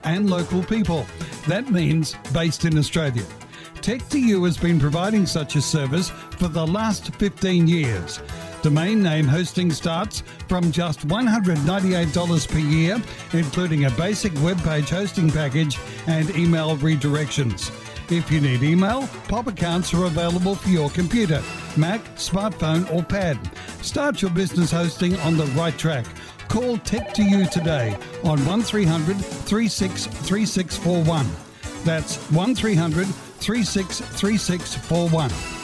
and local people. That means based in Australia. Tech2U has been providing such a service for the last 15 years. Domain name hosting starts from just $198 per year, including a basic web page hosting package and email redirections. If you need email, POP accounts are available for your computer, Mac, smartphone or pad. Start your business hosting on the right track. Call Tech2U today on 1300 363641. That's 1300 363641.